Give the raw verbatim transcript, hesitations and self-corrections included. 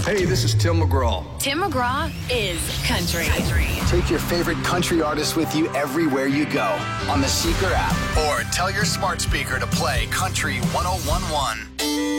Hey, this is Tim McGraw. Tim McGraw is country. country. Take your favorite country artists with you everywhere you go on the Seeker app. Or tell your smart speaker to play Country one oh one one.